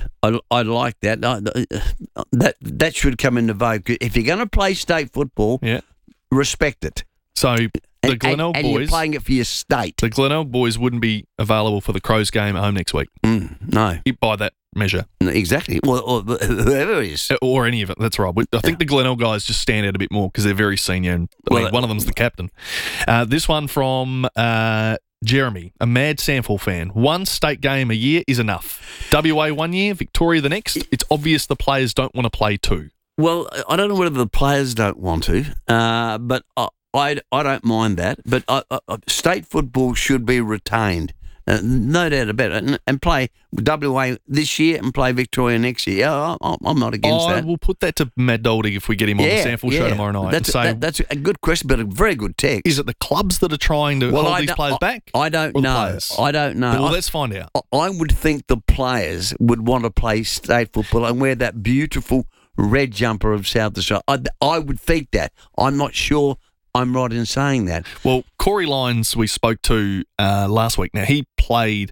like that. That should come into vogue. If you're going to play state football, respect it. So the Glenelg boys, and you're playing it for your state. The Glenelg boys wouldn't be available for the Crows game at home next week. No, by that measure. Exactly. Well, or whoever it is, or any of it. That's right. I think the Glenelg guys just stand out a bit more because they're very senior, and one of them's the captain. This one from Jeremy, a mad Samford fan. 1 state game a year is enough. WA 1 year, Victoria the next. It's obvious the players don't want to play 2. Well, I don't know whether the players don't want to, but I don't mind that. But state football should be retained. No doubt about it. And play WA this year and play Victoria next year. I'm not against that. I will put that to Matt Dolding if we get him on the Samford show tomorrow night. That's a good question, but a very good text. Is it the clubs that are trying to hold these players back? I don't know. I don't know. Well, let's find out. I would think the players would want to play state football and wear that beautiful red jumper of South Australia. I would think that. I'm not sure I'm right in saying that. Well, Corey Lyons, we spoke to last week. Now, he played.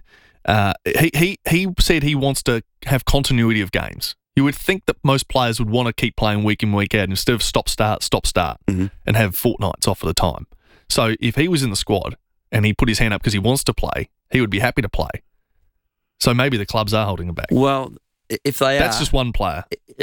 He said he wants to have continuity of games. You would think that most players would want to keep playing week in, week out instead of stop, start, and have fortnights off at a time. So if he was in the squad and he put his hand up because he wants to play, he would be happy to play. So maybe the clubs are holding him back. Well, if they that's just one player.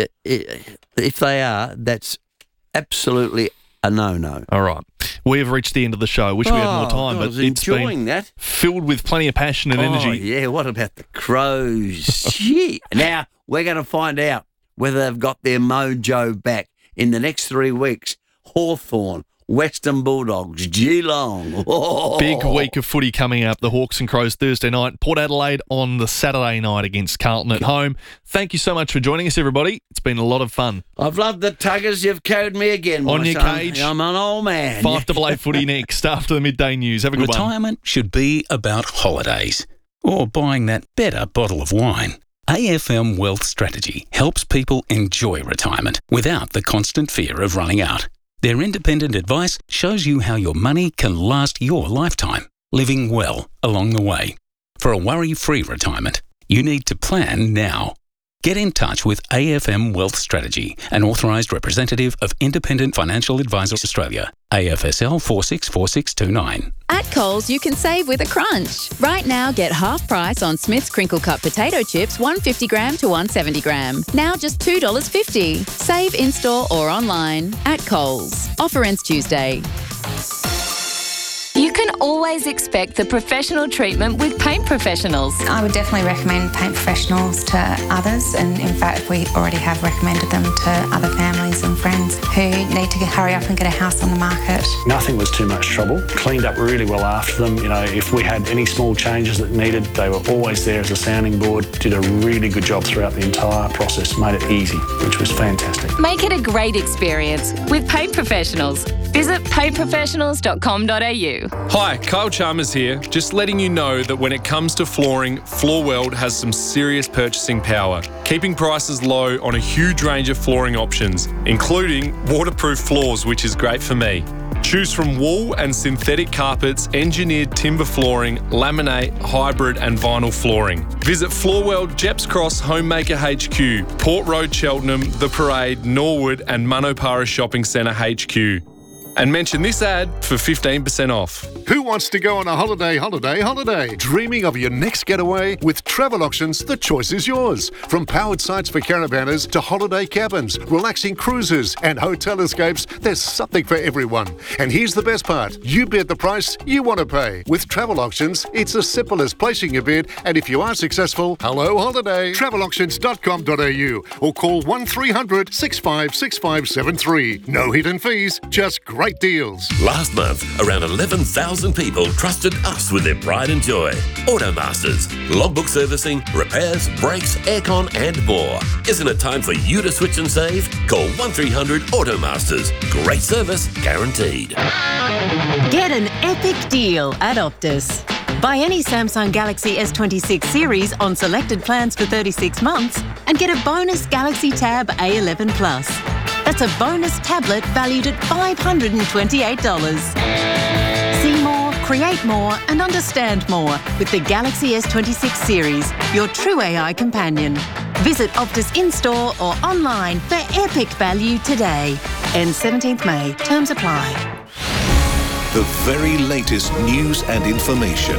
If they are, that's absolutely a no-no. All right. We have reached the end of the show. Wish we had more time, but it's been filled with plenty of passion and energy. Yeah, what about the Crows? Shit. Now, we're going to find out whether they've got their mojo back. in the next 3 weeks. Hawthorn, Western Bulldogs, Geelong. Oh. Big week of footy coming up. The Hawks and Crows Thursday night. Port Adelaide on the Saturday night against Carlton at home. Thank you so much for joining us, everybody. It's been a lot of fun. I've loved the Tuggers. You've cowed me again, On my your son. cage. I'm an old man. 5AA footy next after the midday news. Have a good one. Retirement should be about holidays or buying that better bottle of wine. AFM Wealth Strategy helps people enjoy retirement without the constant fear of running out. Their independent advice shows you how your money can last your lifetime, living well along the way. For a worry-free retirement, you need to plan now. Get in touch with AFM Wealth Strategy, an authorised representative of Independent Financial Advisors Australia, AFSL 464629. At Coles, you can save with a crunch. Right now, get half price on Smith's Crinkle Cut potato chips, 150 gram to 170 gram. Now just $2.50. Save in-store or online at Coles. Offer ends Tuesday. You can always expect the professional treatment with Paint Professionals. I would definitely recommend Paint Professionals to others, and in fact we already have recommended them to other families and friends who need to hurry up and get a house on the market. Nothing was too much trouble. Cleaned up really well after them. You know, if we had any small changes that needed, they were always there as a sounding board. Did a really good job throughout the entire process. Made it easy, which was fantastic. Make it a great experience with Paint Professionals. Visit paintprofessionals.com.au. Hi, Kyle Chalmers here. Just letting you know that when it comes to flooring, Floorweld has some serious purchasing power, keeping prices low on a huge range of flooring options, including waterproof floors, which is great for me. Choose from wool and synthetic carpets, engineered timber flooring, laminate, hybrid and vinyl flooring. Visit Floorweld, Jeps Cross, Homemaker HQ, Port Road, Cheltenham, The Parade, Norwood and Manopara Shopping Centre HQ. And mention this ad for 15% off. Who wants to go on a holiday? Dreaming of your next getaway? With Travel Auctions, the choice is yours. From powered sites for caravanners to holiday cabins, relaxing cruises and hotel escapes, there's something for everyone. And here's the best part. You bid the price you want to pay. With Travel Auctions, it's as simple as placing your bid, and if you are successful, hello holiday. Travelauctions.com.au or call 1300 656573. No hidden fees, just great deals. Last month, around 11,000 people trusted us with their pride and joy. Automasters, logbook servicing, repairs, brakes, aircon and more. Isn't it time for you to switch and save? Call 1300 Automasters. Great service guaranteed. Get an epic deal at Optus. Buy any Samsung Galaxy S26 series on selected plans for 36 months and get a bonus Galaxy Tab A11 Plus. That's a bonus tablet valued at $528. See more, create more and understand more with the Galaxy S26 series, your true AI companion. Visit Optus in-store or online for epic value today. Ends 17th May. Terms apply. The very latest news and information.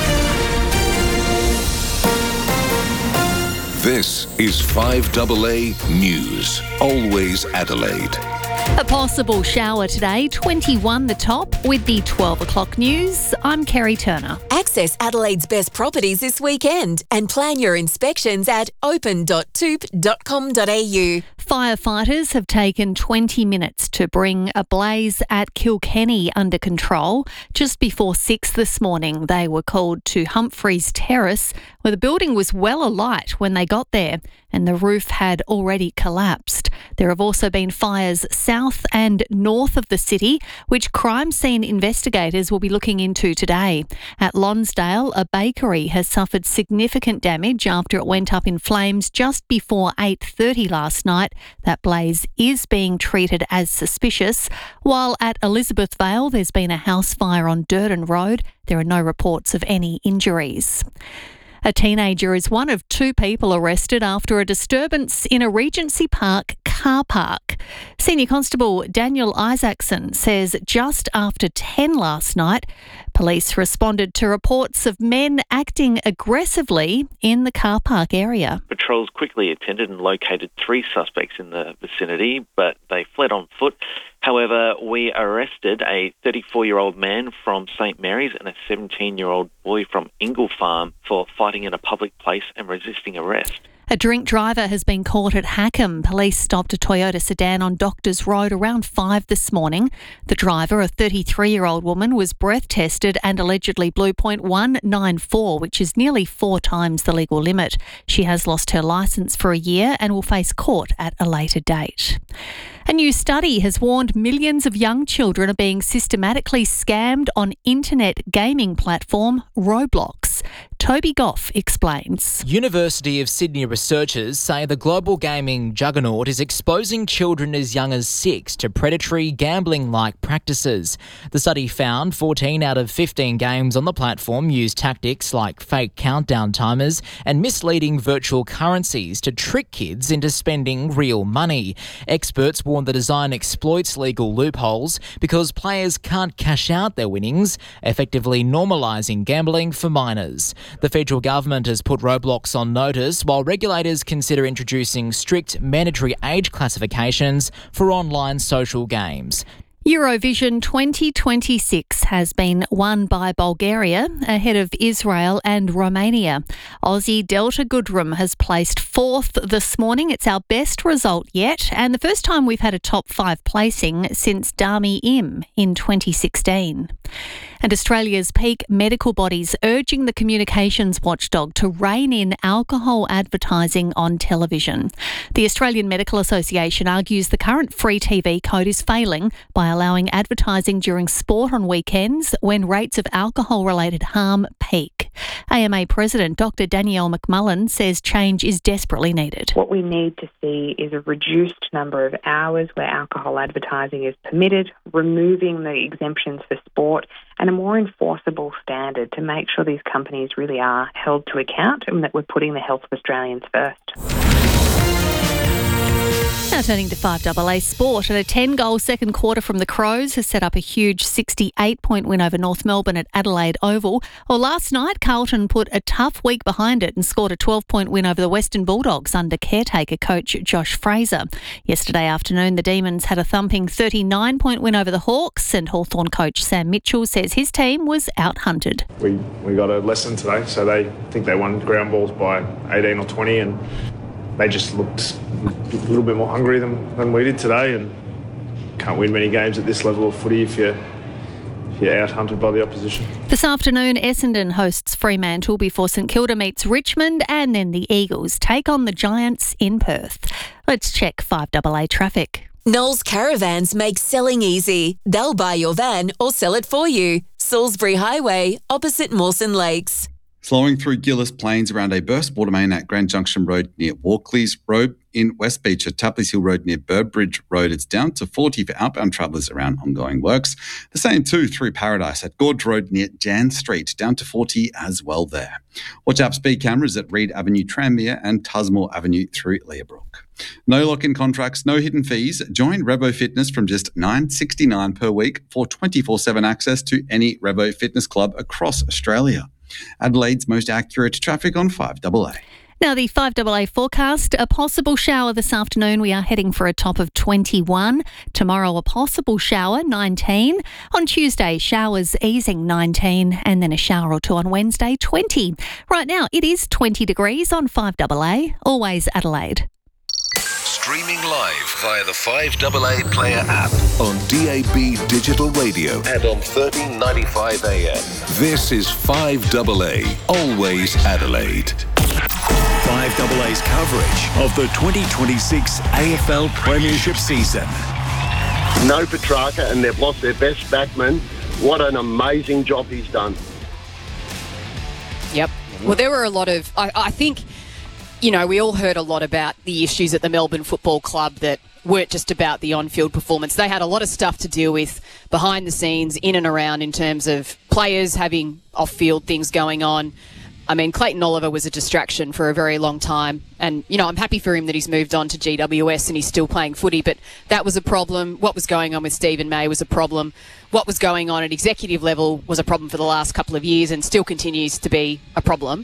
This is 5AA News. Always Adelaide. A possible shower today, 21 the top, with the 12 o'clock news. I'm Kerry Turner. Access Adelaide's best properties this weekend and plan your inspections at open.toop.com.au. Firefighters have taken 20 minutes to bring a blaze at Kilkenny under control. Just before 6 this morning, they were called to Humphreys Terrace, where the building was well alight when they got there and the roof had already collapsed. There have also been fires south and north of the city, which crime scene investigators will be looking into today. At Lonsdale, a bakery has suffered significant damage after it went up in flames just before 8:30 last night. That blaze is being treated as suspicious. While at Elizabethvale, there's been a house fire on Durden Road. There are no reports of any injuries. A teenager is one of 2 people arrested after a disturbance in a Regency Park car park. Senior Constable Daniel Isaacson says just after 10 last night, police responded to reports of men acting aggressively in the car park area. Patrols quickly attended and located 3 suspects in the vicinity, but they fled on foot, However, we arrested a 34-year-old man from St Mary's and a 17-year-old boy from Ingle Farm for fighting in a public place and resisting arrest. A drink driver has been caught at Hackham. Police stopped a Toyota sedan on Doctors Road around 5 this morning. The driver, a 33-year-old woman, was breath tested and allegedly blew .194, which is nearly 4 times the legal limit. She has lost her licence for a year and will face court at a later date. A new study has warned millions of young children are being systematically scammed on internet gaming platform Roblox. Toby Goff explains. University of Sydney researchers say the global gaming juggernaut is exposing children as young as 6 to predatory gambling-like practices. The study found 14 out of 15 games on the platform use tactics like fake countdown timers and misleading virtual currencies to trick kids into spending real money. Experts warn the design exploits legal loopholes because players can't cash out their winnings, effectively normalising gambling for minors. The federal government has put Roblox on notice while regulators consider introducing strict mandatory age classifications for online social games. Eurovision 2026 has been won by Bulgaria ahead of Israel and Romania. Aussie Delta Goodrum has placed 4th this morning. It's our best result yet and the first time we've had a top 5 placing since Dami Im in 2016. And Australia's peak medical bodies urging the communications watchdog to rein in alcohol advertising on television. The Australian Medical Association argues the current free TV code is failing by allowing advertising during sport on weekends when rates of alcohol-related harm peak. AMA President Dr Danielle McMullen says change is desperately needed. What we need to see is a reduced number of hours where alcohol advertising is permitted, removing the exemptions for sport, and a more enforceable standard to make sure these companies really are held to account and that we're putting the health of Australians first. Now turning to 5AA sport, and a 10-goal second quarter from the Crows has set up a huge 68-point win over North Melbourne at Adelaide Oval. Well, last night, Carlton put a tough week behind it and scored a 12-point win over the Western Bulldogs under caretaker coach Josh Fraser. Yesterday afternoon, the Demons had a thumping 39-point win over the Hawks, and Hawthorn coach Sam Mitchell says his team was out-hunted. We got a lesson today, so they think they won ground balls by 18 or 20, and they just looked a little bit more hungry than we did today, and can't win many games at this level of footy if you're out-hunted by the opposition. This afternoon, Essendon hosts Fremantle before St Kilda meets Richmond, and then the Eagles take on the Giants in Perth. Let's check 5AA traffic. Knowles Caravans make selling easy. They'll buy your van or sell it for you. Salisbury Highway, opposite Mawson Lakes. Flowing through Gillis Plains around a burst water main at Grand Junction Road near Walkleys Road. In West Beach at Tapley's Hill Road near Burbridge Road, it's down to 40 for outbound travellers around ongoing works. The same too through Paradise at Gorge Road near Jan Street, down to 40 as well there. Watch out speed cameras at Reed Avenue Tranmere and Tusmore Avenue through Learbrook. No lock-in contracts, no hidden fees. Join Revo Fitness from just $9.69 per week for 24/7 access to any Revo Fitness club across Australia. Adelaide's most accurate traffic on 5AA. Now the 5AA forecast, a possible shower this afternoon. We are heading for a top of 21. Tomorrow a possible shower, 19. On Tuesday, showers easing, 19. And then a shower or two on Wednesday, 20. Right now it is 20 degrees on 5AA, always Adelaide. Streaming live via the 5AA Player app on DAB Digital Radio and on 1395 AM. This is 5AA, always Adelaide. 5AA's coverage of the 2026 AFL Premiership season. No Petrarca, and they've lost their best backman. What an amazing job he's done. Yep. Well, there were a lot of, I think, you know, we all heard a lot about the issues at the Melbourne Football Club that weren't just about the on-field performance. They had a lot of stuff to deal with behind the scenes, in and around, in terms of players having off-field things going on. I mean, Clayton Oliver was a distraction for a very long time. And, you know, I'm happy for him that he's moved on to GWS and he's still playing footy, but that was a problem. What was going on with Stephen May was a problem. What was going on at executive level was a problem for the last couple of years and still continues to be a problem.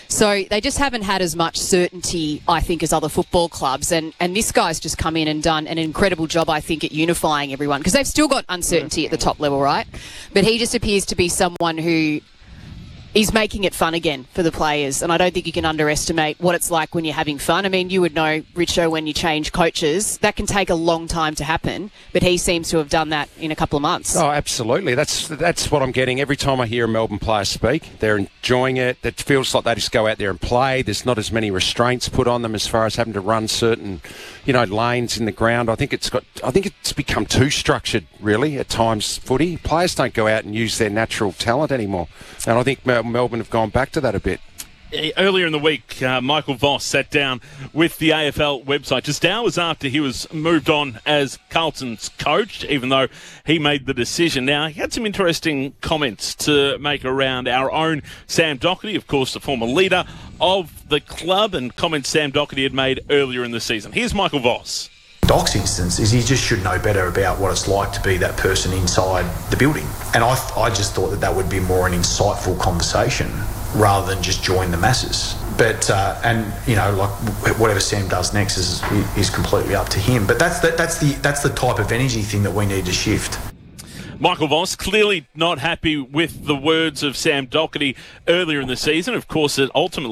So they just haven't had as much certainty, I think, as other football clubs. And this guy's just come in and done an incredible job, I think, at unifying everyone. Because they've still got uncertainty at the top level, right? But he just appears to be someone who is making it fun again for the players. And I don't think you can underestimate what it's like when you're having fun. I mean, you would know, Richo, when you change coaches, that can take a long time to happen. But he seems to have done that in a couple of months. Oh, absolutely. That's what I'm getting every time I hear a Melbourne player speak. They're enjoying it. It feels like they just go out there and play. There's not as many restraints put on them as far as having to run certain, lanes in the ground. I think it's become too structured, really, at times, footy. Players don't go out and use their natural talent anymore. And I think Melbourne have gone back to that a bit. Earlier in the week, Michael Voss sat down with the AFL website just hours after he was moved on as Carlton's coach, even though he made the decision. Now, he had some interesting comments to make around our own Sam Docherty, of course, the former leader of the club, and comments Sam Docherty had made earlier in the season. Here's Michael Voss. Doc's instance is he just should know better about what it's like to be that person inside the building. And I just thought that would be more an insightful conversation rather than just join the masses. But, whatever Sam does next is completely up to him. But that's the type of energy thing that we need to shift. Michael Voss clearly not happy with the words of Sam Docherty earlier in the season. Of course, it ultimately